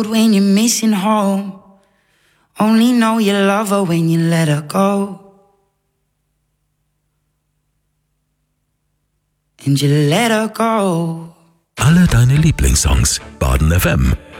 When you're missing home, only know you love her when you let her go. And you let her go. Alle deine Lieblingssongs, Baden FM